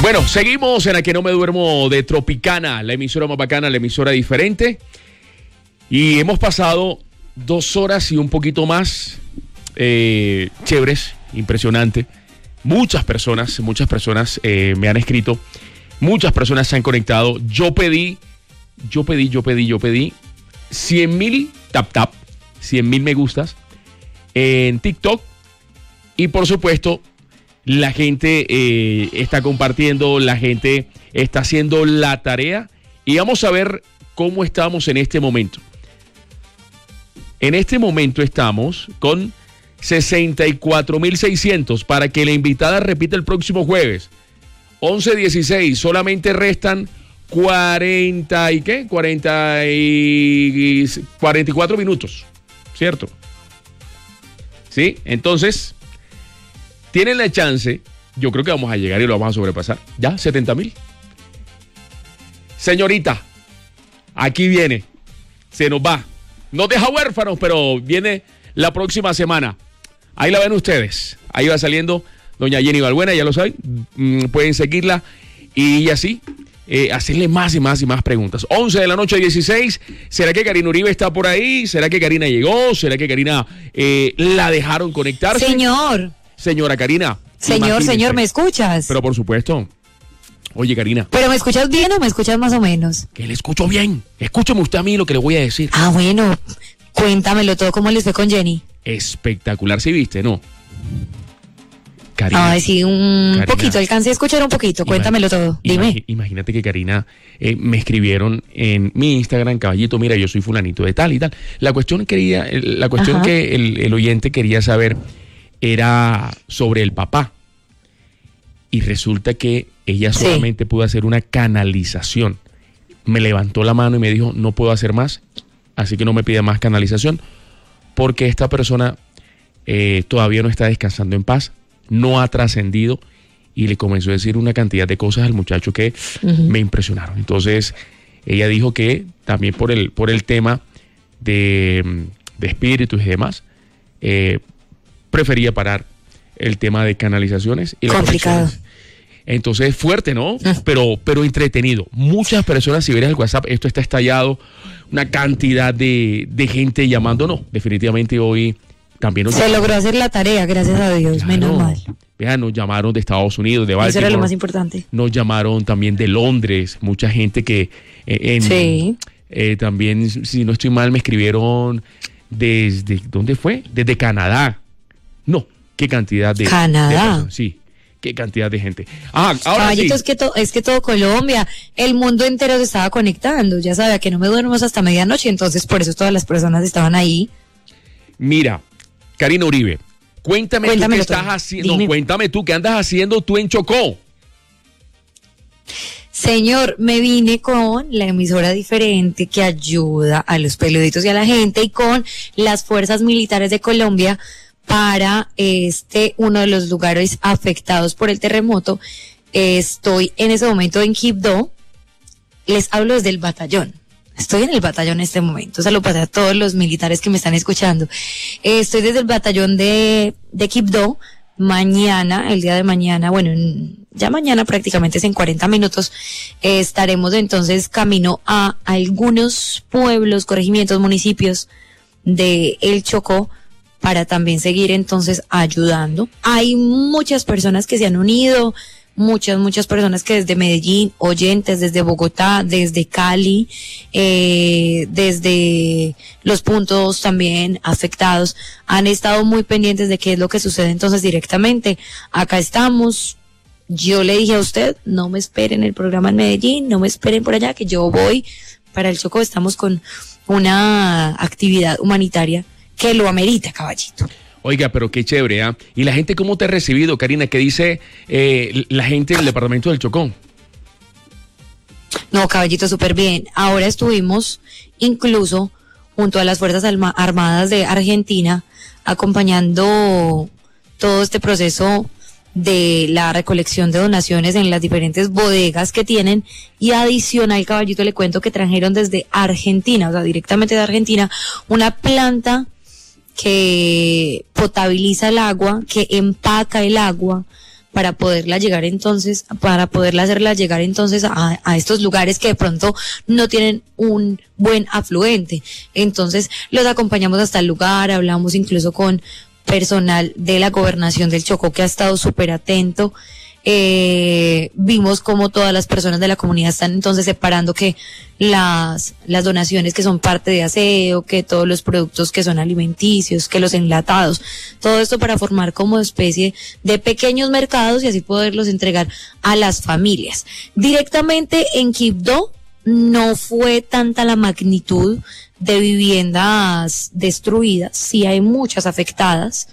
Bueno, seguimos en La Que No Me Duermo de Tropicana, la emisora más bacana, la emisora diferente. Y hemos pasado 2 horas y un poquito más chéveres, impresionante. Muchas personas me han escrito, muchas personas se han conectado. Yo pedí 100,000 tap, 100,000 me gustas en TikTok. Y por supuesto, la gente está compartiendo, la gente está haciendo la tarea. Y vamos a ver cómo estamos en este momento. En este momento estamos con 64,600 para que la invitada repita el próximo jueves. 11:16, solamente restan 44 minutos, ¿cierto? ¿Sí? Entonces, tienen la chance, yo creo que vamos a llegar y lo vamos a sobrepasar. ¿Ya? 70,000. Señorita, aquí viene, se nos va. Nos deja huérfanos, pero viene la próxima semana. Ahí la ven ustedes. Ahí va saliendo doña Jenny Balbuena, ya lo saben. Pueden seguirla y así hacerle más y más y más preguntas. 11 de la noche, 16. ¿Será que Karina Uribe está por ahí? ¿Será que Karina llegó? ¿Será que Karina la dejaron conectarse? Señora Karina. Señor, ¿me escuchas? Pero por supuesto. Oye, Karina. ¿Pero me escuchas bien o me escuchas más o menos? Que le escucho bien. Escúcheme usted a mí lo que le voy a decir. Ah, bueno. Cuéntamelo todo. ¿Cómo les fue con Jenny? Espectacular, ¿sí viste? ¿No? Karina. Ay, sí, Karina, poquito. Alcancé a escuchar un poquito. Cuéntamelo todo. Dime. Imagínate que Karina me escribieron en mi Instagram, caballito, mira, yo soy fulanito de tal y tal. La cuestión que el oyente quería saber era sobre el papá. Y resulta que ella solamente pudo hacer una canalización. Me levantó la mano y me dijo, no puedo hacer más, así que no me pida más canalización, porque esta persona todavía no está descansando en paz, no ha trascendido, y le comenzó a decir una cantidad de cosas al muchacho que me impresionaron. Entonces, ella dijo que también por el tema de espíritus y demás, prefería parar el tema de canalizaciones y complicado. Entonces, fuerte, ¿no? Pero entretenido. Muchas personas, si vieras el WhatsApp, esto está estallado, una cantidad de gente llamando. No, definitivamente hoy también se logró hacer la tarea, gracias a Dios, claro, menos mal. Vean, nos llamaron de Estados Unidos, de Baltimore. Eso era lo más importante. Nos llamaron también de Londres, mucha gente que también, si no estoy mal, me escribieron desde, ¿dónde fue? Desde Canadá. No, qué cantidad de... Canadá. Sí. Qué cantidad de gente. Ahora Caballito, sí. es que todo Colombia, el mundo entero se estaba conectando. Ya sabía que no me duermo hasta medianoche, entonces por eso todas las personas estaban ahí. Mira, Karina Uribe, cuéntame tú qué estás haciendo. No, cuéntame tú qué andas haciendo tú en Chocó. Señor, me vine con la emisora diferente que ayuda a los peluditos y a la gente, y con las fuerzas militares de Colombia para uno de los lugares afectados por el terremoto. Estoy en ese momento en Quibdó. Les hablo desde el batallón. Estoy en el batallón en este momento. Saludos para todos los militares que me están escuchando. Estoy desde el batallón de Quibdó. Mañana, el día de mañana, bueno, ya mañana prácticamente es en 40 minutos, estaremos entonces camino a algunos pueblos, corregimientos, municipios de El Chocó, para también seguir entonces ayudando. Hay muchas personas que se han unido, muchas personas que desde Medellín, oyentes desde Bogotá, desde Cali, desde los puntos también afectados, han estado muy pendientes de qué es lo que sucede entonces directamente. Acá estamos. Yo le dije a usted, no me esperen el programa en Medellín, no me esperen por allá, que yo voy para el Chocó. Estamos con una actividad humanitaria que lo amerita, caballito. Oiga, pero qué chévere, ¿ah? ¿Y la gente cómo te ha recibido, Karina? ¿Qué dice la gente del departamento del Chocó? No, caballito, súper bien. Ahora estuvimos incluso junto a las Fuerzas Armadas de Argentina acompañando todo este proceso de la recolección de donaciones en las diferentes bodegas que tienen, y adicional, caballito, le cuento que trajeron desde Argentina, o sea, directamente de Argentina, una planta que potabiliza el agua, que empaca el agua para poderla hacerla llegar entonces a estos lugares que de pronto no tienen un buen afluente. Entonces los acompañamos hasta el lugar, hablamos incluso con personal de la gobernación del Chocó que ha estado súper atento. Vimos como todas las personas de la comunidad están entonces separando que las donaciones que son parte de aseo, que todos los productos que son alimenticios, que los enlatados, todo esto para formar como especie de pequeños mercados y así poderlos entregar a las familias. Directamente en Quibdó no fue tanta la magnitud de viviendas destruidas, sí hay muchas afectadas,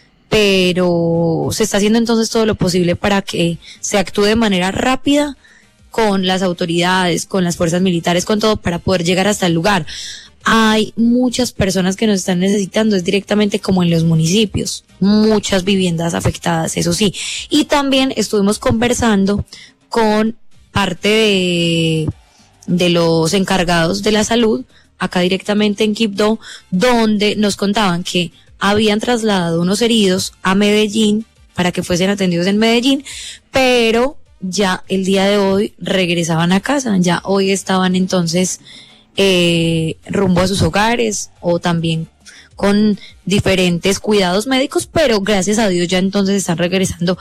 pero se está haciendo entonces todo lo posible para que se actúe de manera rápida con las autoridades, con las fuerzas militares, con todo, para poder llegar hasta el lugar. Hay muchas personas que nos están necesitando, es directamente como en los municipios, muchas viviendas afectadas, eso sí. Y también estuvimos conversando con parte de los encargados de la salud, acá directamente en Quibdó, donde nos contaban que habían trasladado unos heridos a Medellín para que fuesen atendidos en Medellín, pero ya el día de hoy regresaban a casa, ya hoy estaban entonces rumbo a sus hogares o también con diferentes cuidados médicos, pero gracias a Dios ya entonces están regresando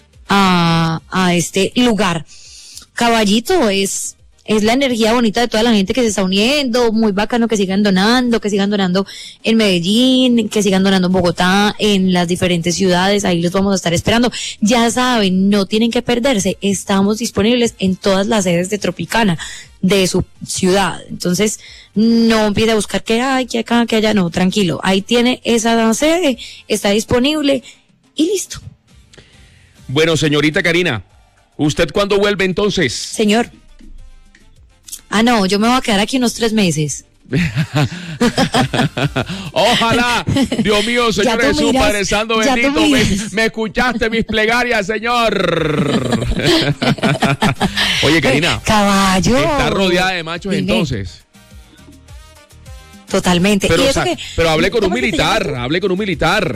a este lugar. Caballito, es la energía bonita de toda la gente que se está uniendo, muy bacano que sigan donando en Medellín, que sigan donando en Bogotá, en las diferentes ciudades, ahí los vamos a estar esperando. Ya saben, no tienen que perderse, estamos disponibles en todas las sedes de Tropicana, de su ciudad. Entonces, no empiece a buscar que hay, que acá, que allá, no, tranquilo, ahí tiene esa sede, está disponible y listo. Bueno, señorita Karina, ¿usted cuándo vuelve entonces? Señor. No, yo me voy a quedar aquí unos 3 meses. Ojalá, Dios mío, Señor Jesús, Padre Santo bendito, me escuchaste mis plegarias, Señor. Oye, Karina, caballo, está rodeada de machos. Dime. Entonces. Totalmente. Pero, ¿Y o sea, pero hablé con un militar.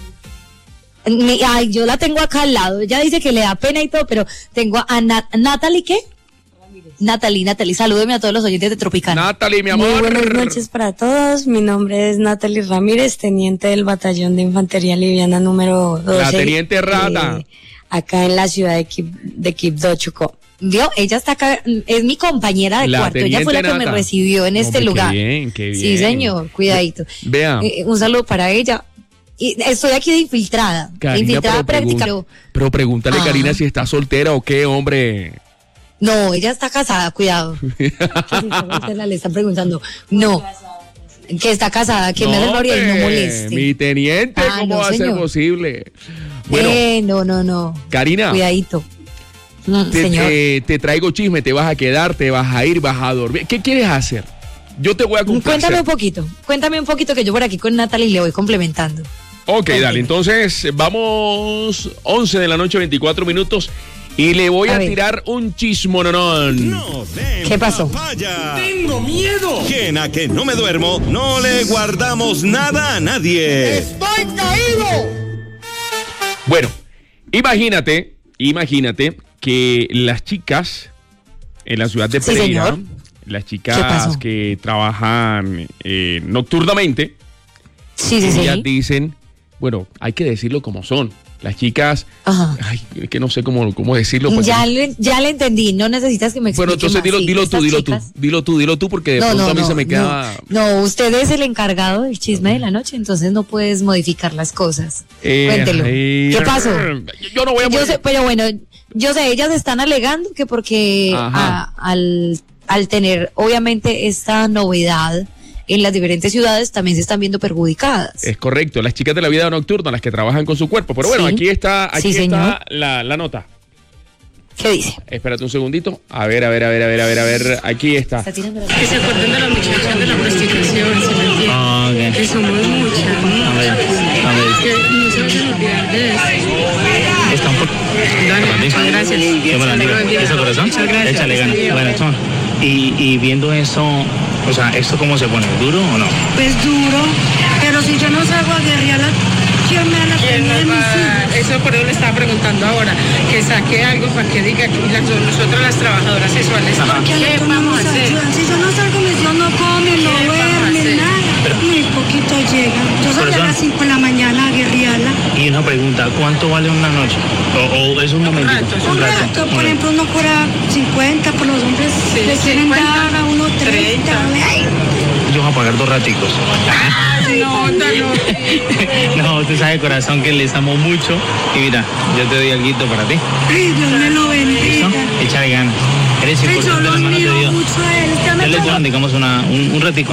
Ay, yo la tengo acá al lado. Ella dice que le da pena y todo, pero tengo a Natalie, ¿qué? Natalie, salúdeme a todos los oyentes de Tropicana. Natalie, mi amor. Muy buenas noches para todos. Mi nombre es Natalie Ramírez, teniente del Batallón de Infantería Liviana número 12. La teniente Rata. Acá en la ciudad de Quibdó, Chocó. ¿Vio? Ella está acá, es mi compañera de cuarto. Ella fue la que me recibió en este lugar. Qué bien. Sí, señor, cuidadito. Vea. Un saludo para ella. Y estoy aquí de infiltrada. Karina, pero pregúntale, Karina, si está soltera o qué, hombre. No, ella está casada, cuidado. Le están preguntando. No, que está casada, que me gloria y no moleste. Mi teniente, ¿cómo va a ser posible? Bueno, no. Karina. Cuidadito. Te traigo chisme, te vas a quedar, te vas a ir, vas a dormir. ¿Qué quieres hacer? Yo te voy a complacer. Cuéntame un poquito que yo por aquí con Natalie le voy complementando. Ok, dale, entonces vamos 11 de la noche, 24 minutos. Y le voy a tirar un chismononón. ¿Qué pasó? Papaya. ¡Tengo miedo! Que en A que no me duermo, no le guardamos nada a nadie. ¡Estoy caído! Bueno, imagínate que las chicas en la ciudad de Pereira, las chicas que trabajan nocturnamente, ellas dicen, bueno, hay que decirlo como son. Las chicas, ay, es que no sé cómo decirlo. Pues, ya le entendí, no necesitas que me explique. Bueno, entonces dilo tú, porque de pronto a mí se me queda. No, usted es el encargado del chisme de la noche, entonces no puedes modificar las cosas. Cuéntelo. ¿Qué pasó? Yo no voy a sé, pero bueno, yo sé, ellas están alegando que porque al tener obviamente esta novedad en las diferentes ciudades también se están viendo perjudicadas. Es correcto, las chicas de la vida nocturna, las que trabajan con su cuerpo. Pero bueno, aquí está la nota. ¿Qué dice? Espérate un segundito. A ver, aquí está. Que se acuerden de las muchachas de la prostitución, ¿se me entiende? Que somos muchas, ¿no? Que no se vayan a olvidar de eso. Está un poco. Dale, muchas gracias. ¿Eso corazón? Muchas gracias. Échale ganas. Bueno, toma. Y viendo eso, o sea, ¿esto cómo se pone? ¿Duro o no? Pues duro, pero si yo no salgo a guerrear ¿Quién me da la ¿Quién pena de nos mis va a dar? hijos? Eso por eso le estaba preguntando ahora, que saque algo para que diga que nosotras las trabajadoras sexuales, ¿qué vamos a hacer? Si yo no salgo, mis hijos no comen, no ¿Qué vamos a duermen, hacer? nada. Muy poquito llegan. Yo salí a las 5 de la mañana a guerrearla. Y una pregunta, ¿cuánto vale una noche? O es un momento. Un rato, por ejemplo, uno cobra 50 por los hombres, Sí, le quieren 50, dar a uno 30. 30. Ay, Yo voy a pagar 2 raticos. No, no. No, usted sabe, corazón, que les amo mucho. Y mira, yo te doy alguito para ti. ay, Dios me lo ¿Listo? bendiga. Échale ganas. Eres Ay, yo importante, lo hermano de admiro Dios. mucho a él. Ya me Dale, trajo- Juan, digamos un ratico.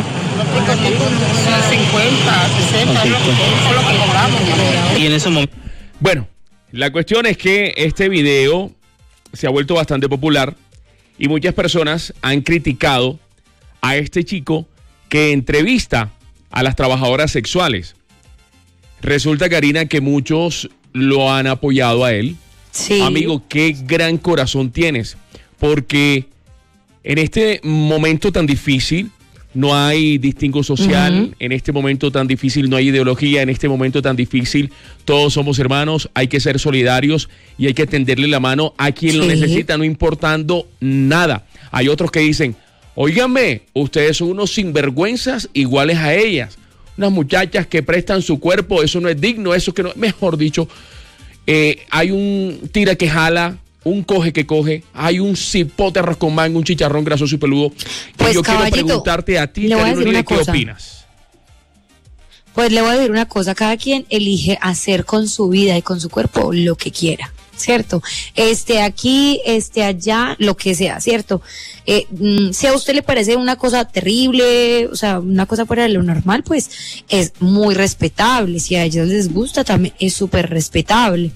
50, 60, Ok, es lo que cobramos. Y en ese momento. Bueno, la cuestión es que este video se ha vuelto bastante popular y muchas personas han criticado a este chico que entrevista a las trabajadoras sexuales. Resulta, Karina, que muchos lo han apoyado a él. Sí. Amigo, qué gran corazón tienes, porque en este momento tan difícil no hay distingo social, en este momento tan difícil no hay ideología, en este momento tan difícil todos somos hermanos, hay que ser solidarios y hay que tenderle la mano a quien lo Sí. necesita, no importando nada. Hay otros que dicen, óiganme, ustedes son unos sinvergüenzas iguales a ellas, unas muchachas que prestan su cuerpo, eso no es digno, eso que no, mejor dicho, hay un tira que jala, un coge que coge, hay un cipote arroz con mango, un chicharrón grasoso y peludo. Pues, y yo quiero caballito, preguntarte a ti, le voy a Karina decir Uribe, una ¿qué cosa. opinas? Pues le voy a decir una cosa, cada quien elige hacer con su vida y con su cuerpo lo que quiera, ¿cierto? Aquí, allá, lo que sea, ¿cierto? Si a usted le parece una cosa terrible, o sea, una cosa fuera de lo normal, pues es muy respetable. Si a ellas les gusta, también es súper respetable.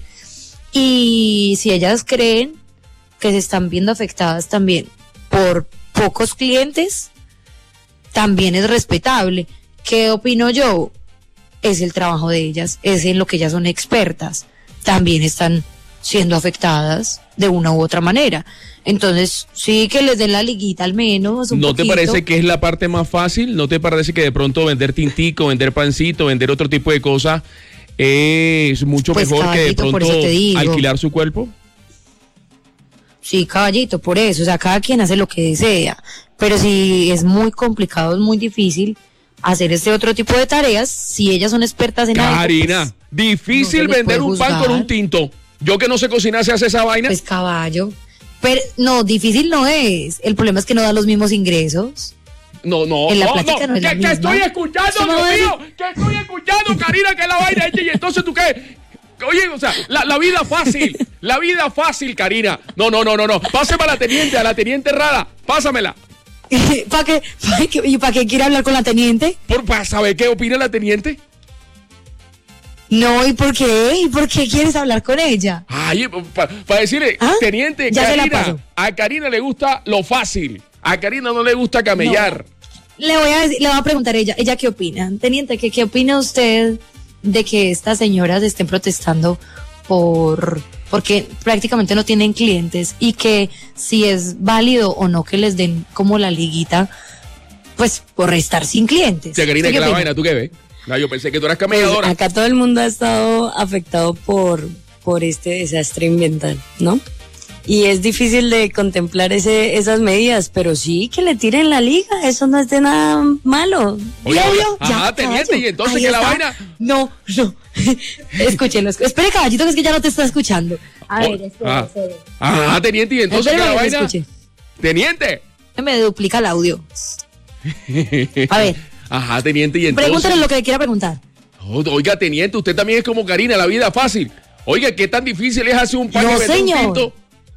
Y si ellas creen que se están viendo afectadas también por pocos clientes, también es respetable. ¿Qué opino yo? Es el trabajo de ellas, es en lo que ellas son expertas. También están siendo afectadas de una u otra manera. Entonces, sí que les den la liguita al menos. ¿No te parece que es la parte más fácil? ¿No te parece que de pronto vender tintico, vender pancito, vender otro tipo de cosas es mucho Pues, mejor que de caballito, por pronto eso te digo. alquilar su cuerpo? Sí, caballito, por eso, o sea, cada quien hace lo que desea, pero si es muy complicado, es muy difícil hacer este otro tipo de tareas, si ellas son expertas en algo, Karina, pues, difícil no se les vender puede un pan con juzgar. un tinto. Yo que no sé cocinar, ¿se hace esa vaina? pues caballo, pero no, difícil no es, el problema es que no da los mismos ingresos. No, en la plática no es la que misma. estoy escuchando, Eso no Dios es- mío, que estoy escuchando, Karina, que es la vaina hecha, y entonces tú qué. Oye, o sea, la vida fácil, Karina. No. Pásame a la teniente rara, pásamela. ¿Para qué? ¿Y para qué quiere hablar con la teniente? Para saber qué opina la teniente. No, ¿y por qué? ¿Y por qué quieres hablar con ella? Ay, para decirle, ¿Ah? teniente, Ya se la Karina, paso. a Karina le gusta lo fácil. A Karina no le gusta camellar. Le voy a preguntar a ella qué opina. Teniente, ¿qué opina usted de que estas señoras estén protestando porque prácticamente no tienen clientes y que si es válido o no que les den como la liguita, pues por estar sin clientes? Sí, Karina, ¿Usted que qué la opina? vaina, ¿tú qué ves? No, yo pensé que tú eras Pues, camelladora. acá todo el mundo ha estado afectado por este desastre ambiental, ¿no? Y es difícil de contemplar esas medidas, pero sí que le tiren la liga, eso no es de nada malo. Oye, ¿Ya oye, vio? ajá, Ya, teniente, caballo. y entonces Ahí que la está. vaina. No. Escúchelo. Espere, caballito, que es que ya no te está escuchando. A ver, espera. Ajá, teniente, y entonces que la Espérame que me vaina. escuche. Teniente. Me duplica el audio. A ver, Ajá, teniente, y entonces. pregúntale lo que le quiera preguntar. Oiga, teniente, usted también es como Karina, la vida fácil. Oiga, ¿qué tan difícil es hacer un pan No, y vender un señor. tinto?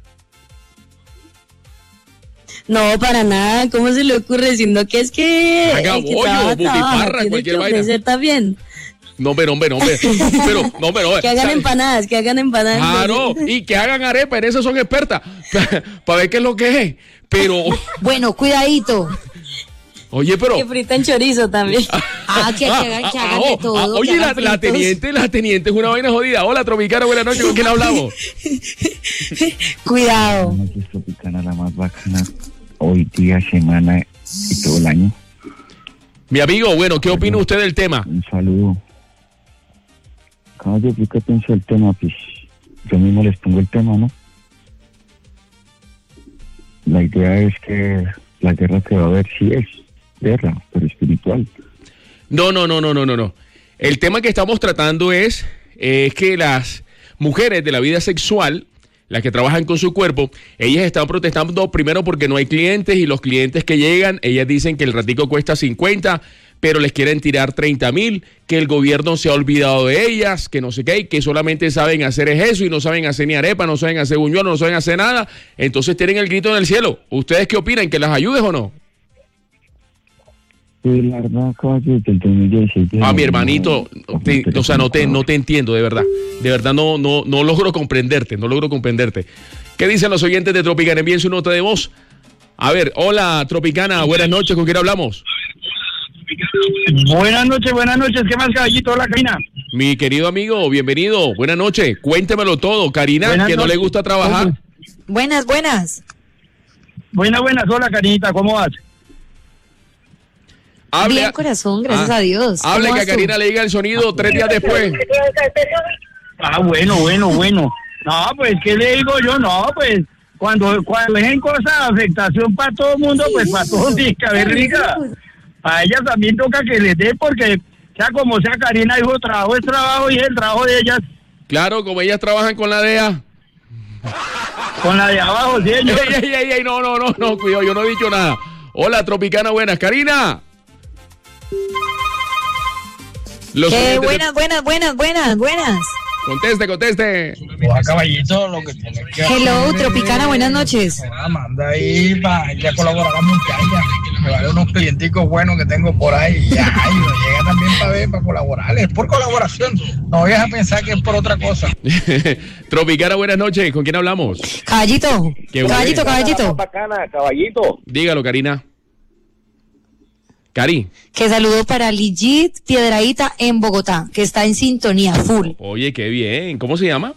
No, para nada, ¿cómo se le ocurre? Sino que es que Haga el que bollo, trabaja, butifarra, tiene cualquier que vaina. ofrecer también. No, pero, Que hagan ¿sabe? empanadas, que hagan empanadas. Claro, y que hagan arepa, en eso son expertas, para ver qué es lo que es. Pero, Bueno, cuidadito. oye, pero. Que fritan chorizo también. Que hagan de todo. Oye, que la hagan fritos. teniente es una vaina jodida. Hola, Tropicana, buenas noches, ¿con quién hablamos? Cuidado. Buenas noches, Tropicana, la más bacana, hoy día, semana y todo el año. Mi amigo, bueno, ¿qué opina usted del tema? Un saludo caballo, ¿yo qué pienso del tema? Pues yo mismo les pongo el tema, ¿no? La idea es que la guerra que va a haber sí es guerra, pero espiritual. No. El tema que estamos tratando es que las mujeres de la vida sexual, las que trabajan con su cuerpo, ellas están protestando primero porque no hay clientes y los clientes que llegan, ellas dicen que el ratico cuesta 50, pero les quieren tirar 30,000, que el gobierno se ha olvidado de ellas, que no sé qué, que solamente saben hacer es eso y no saben hacer ni arepa, no saben hacer buñuelo, no saben hacer nada. Entonces tienen el grito en el cielo. ¿Ustedes qué opinan? ¿Que las ayudes o no? Sí, la verdad, caballo, del 2016. Mi hermanito, no te entiendo, de verdad. De verdad no logro comprenderte, ¿Qué dicen los oyentes de Tropicana? Envíen su nota de voz. A ver, hola, Tropicana, buenas noches, ¿con quién hablamos? Buenas noches, ¿qué más, caballito? Hola, Karina. Mi querido amigo, bienvenido, buenas noches, cuéntemelo todo. Karina, buenas que noches. No le gusta trabajar. Buenas. Buenas, hola, Karinita, ¿cómo vas? Bien, corazón, gracias a Dios. Hable que a Karina le diga el sonido 3 días después. Bueno. No, pues, ¿qué le digo yo? No, pues, cuando es en cosas de afectación para todo el mundo, pues para todos, rica. A ellas también toca que les dé, porque sea como sea, Karina dijo, trabajo es trabajo y es el trabajo de ellas. Claro, como ellas trabajan con la DEA. Con la de abajo, sí, señor. Ey, no, cuidado, yo no he dicho nada. Hola, Tropicana, buenas. Karina. Buenas. Conteste. Caballito, lo que tiene que Hello, Tropicana, buenas noches. Manda ahí para ya colaborar a la muchacha. Me vale unos clienticos buenos que tengo por ahí. Ya, y me llega también para colaborar. Es por colaboración. No vayas a pensar que es por otra cosa. Tropicana, buenas noches. ¿Con quién hablamos? Caballito. Caballito. Dígalo, Karina. Cari. Que saludo para Ligit Piedradita en Bogotá, que está en sintonía full. Oye, qué bien. ¿Cómo se llama?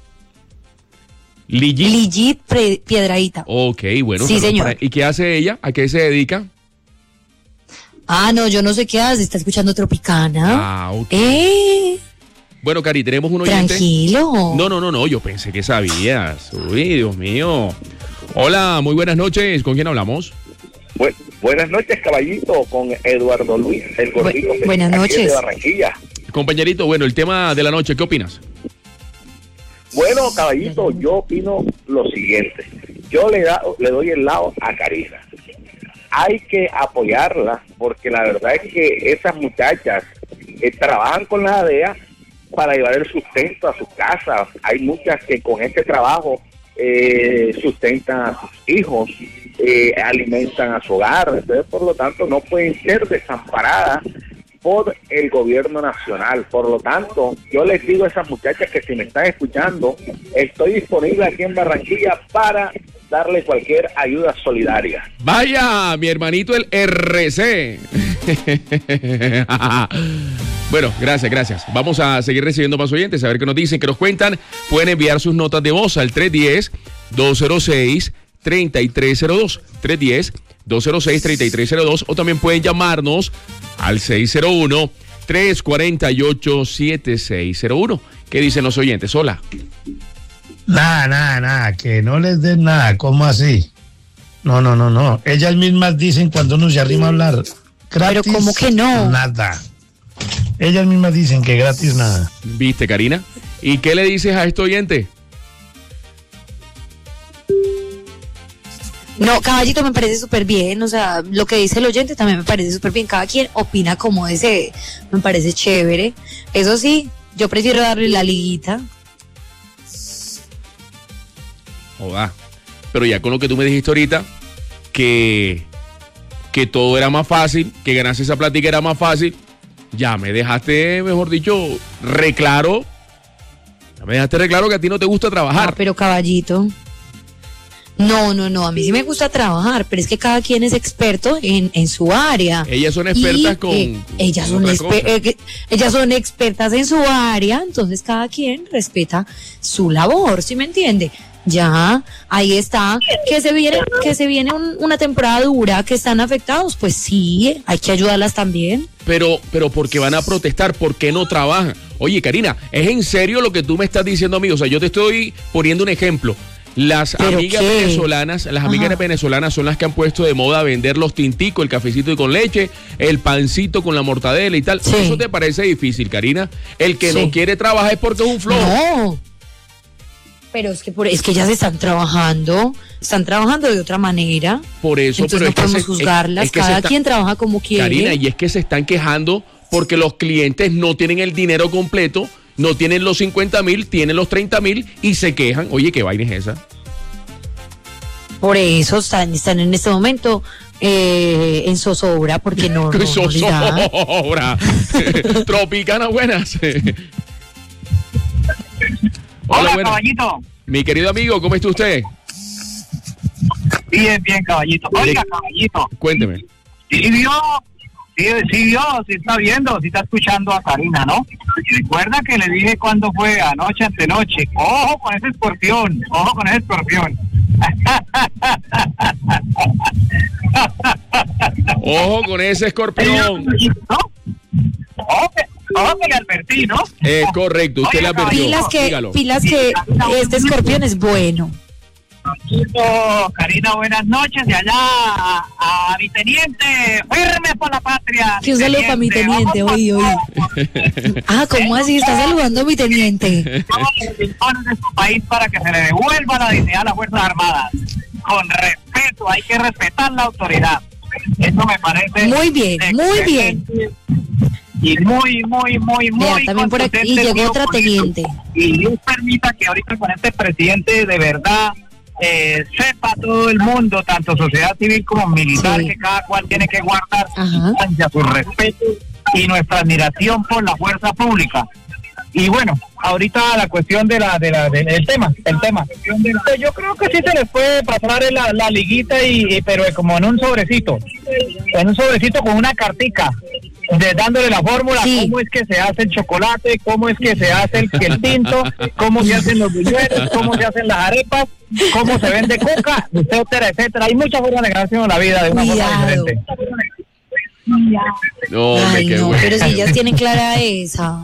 Ligit Piedradita. Ok, bueno. Sí, señor. ¿Y qué hace ella? ¿A qué se dedica? No, yo no sé qué hace. Está escuchando Tropicana. Ok. Bueno, Cari, tenemos un oyente. Tranquilo. No, yo pensé que sabías. Uy, Dios mío. Hola, muy buenas noches. ¿Con quién hablamos? Buenas noches, caballito, con Eduardo Luis, el gordito. Buenas noches. De Barranquilla. Compañerito, bueno, el tema de la noche, ¿qué opinas? Bueno, caballito, yo opino lo siguiente. Yo le doy el lado a Karina. Hay que apoyarla, porque la verdad es que esas muchachas trabajan con la DEA para llevar el sustento a sus casas. Hay muchas que con este trabajo sustentan a sus hijos, alimentan a su hogar. Entonces, por lo tanto, no pueden ser desamparadas por el gobierno nacional. Por lo tanto, yo les digo a esas muchachas que si me están escuchando, estoy disponible aquí en Barranquilla para darle cualquier ayuda solidaria. Vaya, mi hermanito el RC. Bueno, gracias. Vamos a seguir recibiendo más oyentes, a ver qué nos dicen, qué nos cuentan. Pueden enviar sus notas de voz al 310-206-3302. 310-206-3302. O también pueden llamarnos al 601-348-7601. ¿Qué dicen los oyentes? Hola. Nada, que no les den nada. ¿Cómo así? No. Ellas mismas dicen cuando uno se arrima a hablar gratis. Pero ¿cómo que no? Nada. Ellas mismas dicen que gratis nada. ¿Viste, Karina? ¿Y qué le dices a este oyente? No, caballito, me parece súper bien. O sea, lo que dice el oyente también me parece súper bien. Cada quien opina como desee. Me parece chévere. Eso sí, yo prefiero darle la liguita. Joda. Pero ya con lo que tú me dijiste ahorita, que todo era más fácil, que ganarse esa plática era más fácil, ya me dejaste, mejor dicho, reclaro. Ya me dejaste reclaro que a ti no te gusta trabajar. Pero caballito. No, a mí sí me gusta trabajar, pero es que cada quien es experto en su área. Ellas son expertas ellas son expertas en su área, entonces cada quien respeta su labor, ¿sí me entiende? Ya, ahí está, que se viene una temporada dura, que están afectados, pues sí, hay que ayudarlas también. Pero porque van a protestar, ¿por qué no trabajan? Oye, Karina, ¿es en serio lo que tú me estás diciendo a mí? O sea, yo te estoy poniendo un ejemplo. Las amigas venezolanas, son las que han puesto de moda vender los tinticos, el cafecito con leche, el pancito con la mortadela y tal. Sí. ¿Eso te parece difícil, Karina? El que no quiere trabajar es porque es un flojo. No. Pero es que ellas están trabajando de otra manera. Por eso, entonces no podemos juzgarlas. Cada quien trabaja como quiere. Karina, y es que se están quejando porque los clientes no tienen el dinero completo. No tienen los 50,000, tienen los 30,000 y se quejan. Oye, ¿qué vaina es esa? Por eso están en este momento en zozobra, porque no zozobra. Tropicana, buenas. Hola, caballito. Mi querido amigo, ¿cómo está usted? Bien, caballito. Oiga, caballito. Cuénteme. Sí está viendo, sí está escuchando a Karina, ¿no? Recuerda que le dije cuando fue anoche, antenoche. Ojo con ese escorpión. Ojo con ese escorpión. ¿No? Ojo que le advertí, ¿no? Correcto, usted le advirtió. Pilas que este escorpión es bueno. Karina, buenas noches. De allá a mi teniente, firme por la patria. Que un saludo para mi teniente, oí. ¿Cómo así? ¿Está saludando a mi teniente? Todos los rincones de su país para que se le devuelva la dignidad a las Fuerzas Armadas. Con respeto, hay que respetar la autoridad. Eso me parece muy bien. Y muy también por aquí y llegó otra teniente. Y Dios permita que ahorita con este presidente de verdad sepa todo el mundo, tanto sociedad civil como militar, que cada cual tiene que guardar su respeto y nuestra admiración por la fuerza pública. Y bueno, ahorita la cuestión del tema. Pues yo creo que sí se les puede pasar la liguita, pero como en un sobrecito con una cartica, dándole la fórmula, cómo es que se hace el chocolate, cómo es que se hace el tinto, cómo se hacen los buñuelos, cómo se hacen las arepas, cómo se vende coca, etcétera. Hay muchas formas de ganarse la vida de una forma diferente. No, pero si ellas tienen clara esa.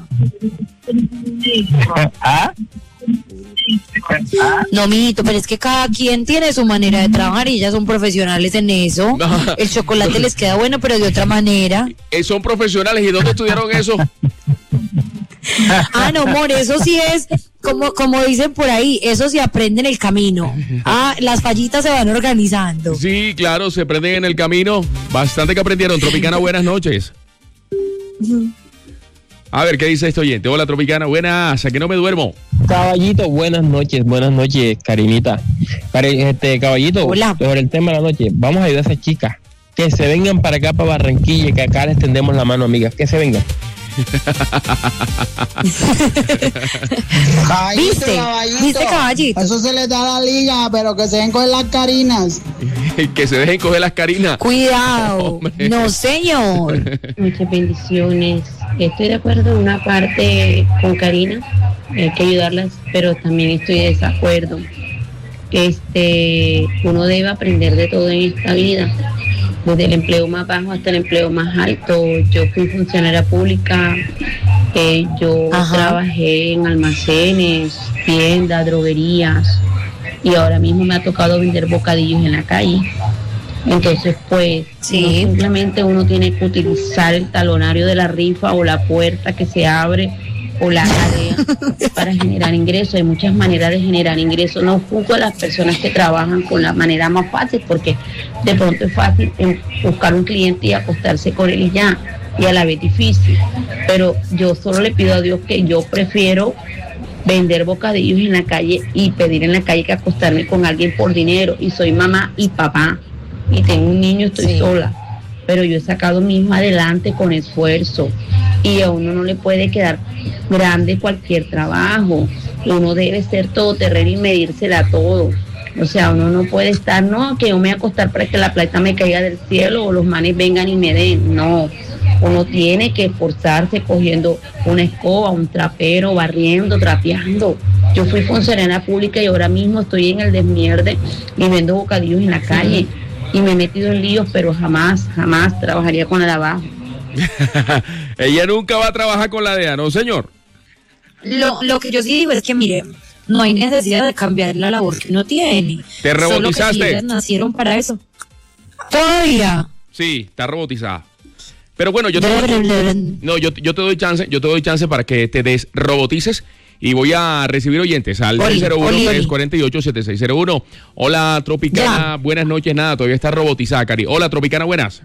No, mijito, pero es que cada quien tiene su manera de trabajar y ellas son profesionales en eso. El chocolate les queda bueno, pero de otra manera. Son profesionales. ¿Y dónde estudiaron eso? No, amor, eso sí es, como dicen por ahí, eso se aprende en el camino. Las fallitas se van organizando. Sí, claro, se aprenden en el camino. Bastante que aprendieron. Tropicana, buenas noches. A ver, ¿qué dice este oyente? Hola, Tropicana, buenas, ¿a que no me duermo? Caballito, buenas noches, Karinita. Caballito, hola. Sobre el tema de la noche, vamos a ayudar a esas chicas, que se vengan para acá, para Barranquilla, que acá les tendemos la mano, amigas, que se vengan. ¿Viste, caballito? Eso se les da a la liga, pero que se dejen coger las carinas. Que se dejen coger las carinas. Cuidado. No, señor. Muchas bendiciones. Estoy de acuerdo en una parte con Karina, hay que ayudarlas, pero también estoy de desacuerdo. Uno debe aprender de todo en esta vida, desde el empleo más bajo hasta el empleo más alto. Yo fui funcionaria pública, yo trabajé en almacenes, tiendas, droguerías, y ahora mismo me ha tocado vender bocadillos en la calle. Entonces, pues, no simplemente uno tiene que utilizar el talonario de la rifa o la puerta que se abre o la tarea para generar ingresos. Hay muchas maneras de generar ingresos. No juzgo a las personas que trabajan con la manera más fácil, porque de pronto es fácil buscar un cliente y acostarse con él y ya, y a la vez difícil. Pero yo solo le pido a Dios que yo prefiero vender bocadillos en la calle y pedir en la calle que acostarme con alguien por dinero. Y soy mamá y papá, y tengo un niño, estoy sola, pero yo he sacado a mi hijo adelante con esfuerzo, y a uno no le puede quedar grande cualquier trabajo. Uno debe ser todoterreno y medírsela todo. O sea, uno no puede estar, que yo me voy a acostar para que la plata me caiga del cielo o los manes vengan y me den. No, uno tiene que esforzarse cogiendo una escoba, un trapero, barriendo, trapeando. Yo fui funcionaria pública y ahora mismo estoy en el desmierde y vendo bocadillos en la calle. Y me he metido en líos, pero jamás trabajaría con la de abajo. Ella nunca va a trabajar con la DEA, ¿no, señor? Lo que yo sí digo es que, mire, no hay necesidad de cambiar la labor que uno tiene. ¿Te robotizaste? Solo que si ellas nacieron para eso. Todavía. Sí, está robotizada. Pero bueno, yo te doy chance para que te desrobotices y voy a recibir oyentes al 301-348-7601. Hola, Tropicana, buenas noches. Nada, todavía está robotizada, Cari. Hola, Tropicana, buenas.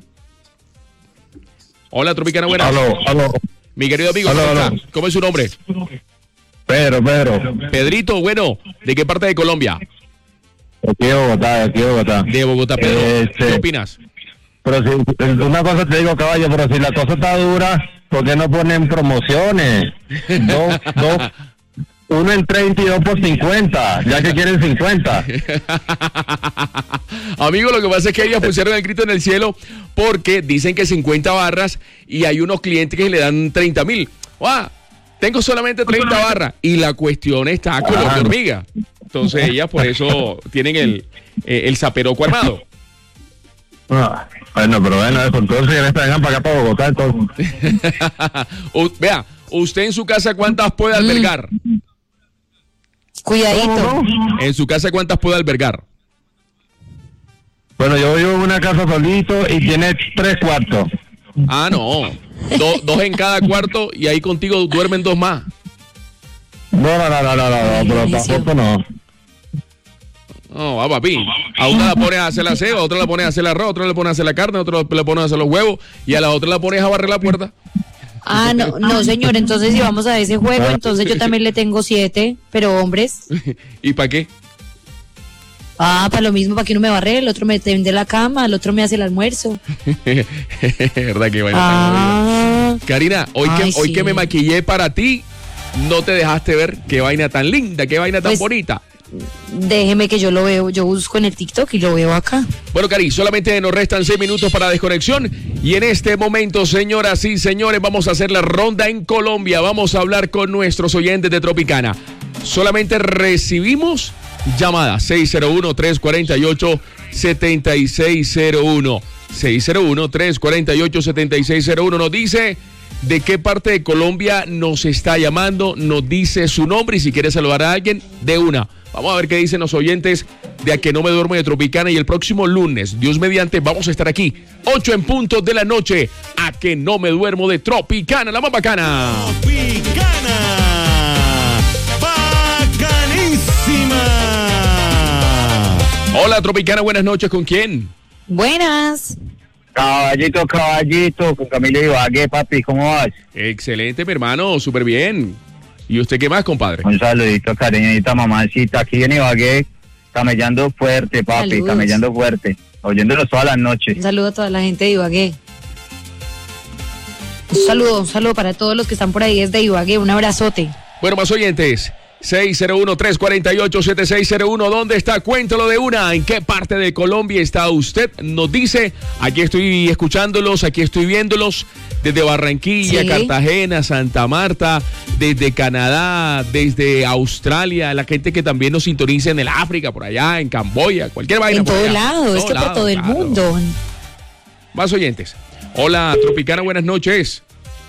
Hola, Tropicana, buenas. Aló. Mi querido amigo, ¿cómo es su nombre? Pedro. Pedrito, bueno, ¿de qué parte de Colombia? Aquí de Bogotá. De Bogotá, Pedro. ¿Qué opinas? Pero si, una cosa te digo, caballo, pero si la cosa está dura, ¿por qué no ponen promociones? Uno en 30 y 2 por 50, ya que quieren 50. Amigo, lo que pasa es que ellas pusieron el grito en el cielo porque dicen que 50 barras y hay unos clientes que le dan 30,000. Tengo solamente 30 barras y la cuestión está color de hormiga. Entonces ellas por eso tienen el zaperoco armado. Bueno, entonces vengan para acá, para Bogotá, entonces. Vea, ¿usted en su casa cuántas puede albergar? Cuidadito. ¿En su casa cuántas puede albergar? Bueno, yo vivo en una casa solito y tiene 3 cuartos. Ah, no. Dos en cada cuarto y ahí contigo duermen 2 más. No, pero tampoco no. No, papi. A una la pones a hacer la aseo, a otra la pones a hacer el arroz, a otra le pones a hacer la carne, a otra le pones a hacer los huevos y a la otra la pones a barrer la puerta. No, señor, entonces si vamos a ese juego, entonces yo también le tengo 7, pero hombres. ¿Y para qué? Para lo mismo, para que uno me barre, el otro me tiende la cama, el otro me hace el almuerzo. ¿Verdad que vaina? Karina, hoy que me maquillé para ti, no te dejaste ver qué vaina tan linda, qué vaina tan bonita. Déjeme que yo lo veo, yo busco en el TikTok y lo veo acá. Bueno, Cari, solamente nos restan 6 minutos para desconexión y en este momento, señoras y señores, vamos a hacer la ronda en Colombia. Vamos a hablar con nuestros oyentes de Tropicana. Solamente recibimos llamadas 601-348-7601. 601-348-7601. Nos dice de qué parte de Colombia nos está llamando, nos dice su nombre y si quiere saludar a alguien, de una. Vamos a ver qué dicen los oyentes de A Que No Me Duermo de Tropicana y el próximo lunes, Dios mediante, vamos a estar aquí, 8 en punto de la noche, A Que No Me Duermo de Tropicana, la más bacana. Tropicana, bacanísima. Hola Tropicana, buenas noches, ¿con quién? Buenas. Caballito, con Camilo Ibagué, papi, ¿cómo vas? Excelente, mi hermano, súper bien. ¿Y usted qué más, compadre? Un saludito, cariñita, mamacita, aquí en Ibagué, camellando fuerte, papi, Saludos. Camellando fuerte, oyéndolos todas las noches. Un saludo a toda la gente de Ibagué. Un saludo para todos los que están por ahí desde Ibagué, un abrazote. Bueno, más oyentes, 601-348-7601, ¿dónde está? Cuéntalo de una, ¿en qué parte de Colombia está usted? Nos dice, aquí estoy escuchándolos, aquí estoy viéndolos, desde Barranquilla, Sí. Cartagena, Santa Marta, desde Canadá, desde Australia, la gente que también nos sintoniza en el África, por allá, en Camboya, cualquier vaina. En por todo allá. lado, es que por todo el mundo. Más oyentes. Hola, Tropicana, buenas noches.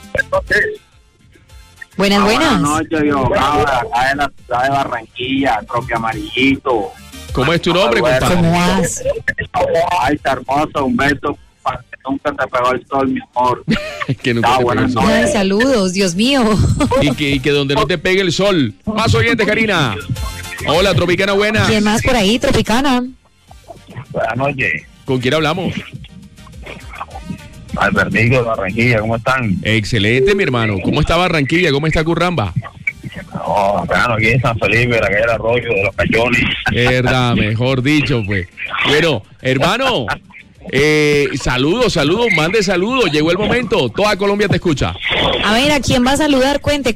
Buenas. Buenas noches, yo, acá en la ciudad de Barranquilla, Tropi Amarillito. ¿Cómo es tu nombre, compadre? ¿Cómo vas? Ay, está hermoso, un beso, para que nunca te pegó el sol, mi amor. Que nunca te pegue el sol. Ay, saludos, Dios mío. Y que donde no te pegue el sol. Más oyentes, Karina. Hola, Tropicana, buena. ¿Quién más por ahí, Tropicana? Buenas noches. ¿Con quién hablamos? Albertico de Barranquilla, ¿cómo están? Excelente, mi hermano. ¿Cómo está Barranquilla? ¿Cómo está Curramba? No, claro, aquí en San Felipe, la calle del Arroyo, de los Cayones. Verdad, mejor dicho, pues. Bueno, hermano, saludos, mande saludos. Llegó el momento. Toda Colombia te escucha. A ver, ¿a quién va a saludar? Cuente.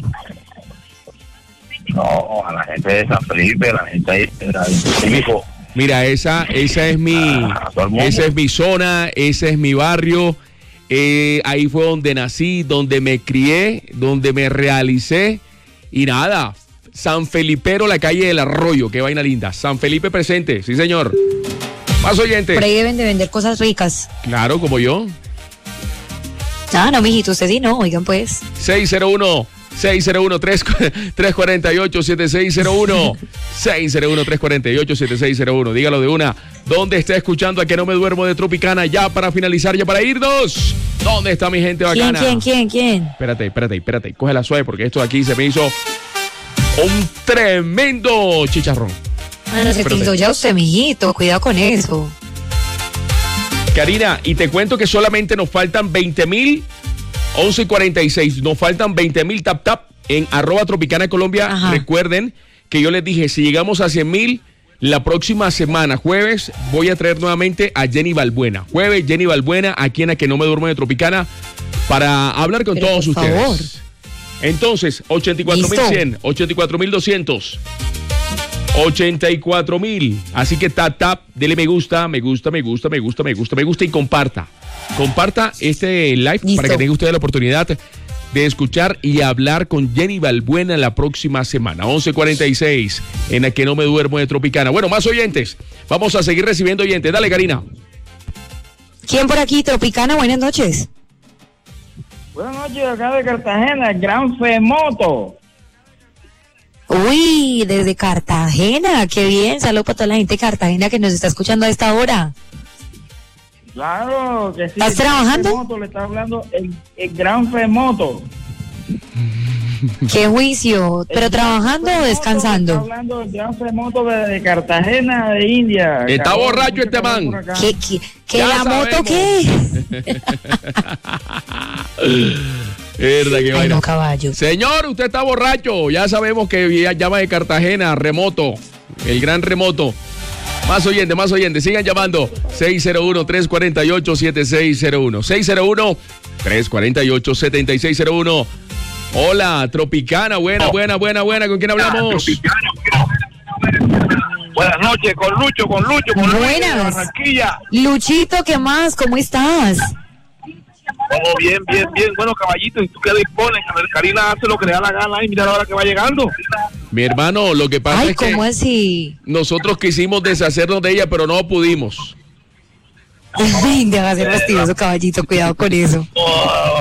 No, a la gente de San Felipe, la gente ahí del Cívico. Mira, esa es mi zona, ese es mi barrio. Ahí fue donde nací, donde me crié, donde me realicé. Y nada, San Felipero, la calle del Arroyo, qué vaina linda. San Felipe presente, sí señor. Más oyentes. Por ahí deben de vender cosas ricas. Claro, como yo. No, mijito, usted sí no, oigan pues. 601 601-348-7601. 601-348-7601. Dígalo de una. ¿Dónde está escuchando a que no me duermo de Tropicana? Ya para finalizar, ya para irnos. ¿Dónde está mi gente bacana? ¿Quién? Espérate. Cógela suave porque esto de aquí se me hizo un tremendo chicharrón. Bueno, se tildó ya usted, mijito. Cuidado con eso. Karina, y te cuento que solamente nos faltan 20,000, 11:46. Nos faltan 20,000 tap en @Tropicana Colombia. Ajá. Recuerden que yo les dije, si llegamos a 100,000, la próxima semana, jueves, voy a traer nuevamente a Jenny Balbuena. Jueves, Jenny Balbuena, aquí en A Que No Me Duermo de Tropicana, para hablar con todos ustedes. Favor. Entonces, 84,100, 84,200. 84,000. Así que tap, dele me gusta y comparta. Comparta este live. Listo. Para que tenga usted la oportunidad de escuchar y hablar con Jenny Balbuena la próxima semana. 11:46 en A Que No Me Duermo de Tropicana. Bueno, más oyentes. Vamos a seguir recibiendo oyentes. Dale, Karina. ¿Quién por aquí? Tropicana, buenas noches. Buenas noches, acá de Cartagena, Gran Femoto. Uy, desde Cartagena, qué bien. Saludos para toda la gente de Cartagena que nos está escuchando a esta hora. Claro, que sí. ¿Estás trabajando? Femoto, le está hablando el Gran Femoto. ¿Qué juicio? ¿Pero trabajando o descansando? Está hablando del Gran Femoto de Cartagena, de India. Está borracho este man. ¿Qué la moto qué? Verdad que vaina. No, caballo. Señor, usted está borracho. Ya sabemos que llama de Cartagena, remoto. El gran remoto. Más oyentes. Sigan llamando. 601-348-7601. 601-348-7601. Hola, Tropicana. Buena. ¿Con quién hablamos? Buenas noches, con Lucho. Buenas. De Barranquilla. Luchito, ¿qué más? ¿Cómo estás? Todo bien. Bueno, caballito, ¿y tú qué dispones? A ver, Karina hace lo que le da la gana y mira la hora que va llegando. Mi hermano, lo que pasa es que... ¿cómo así? Nosotros quisimos deshacernos de ella, pero no pudimos. Deja de ser fastidioso, caballito, cuidado con eso.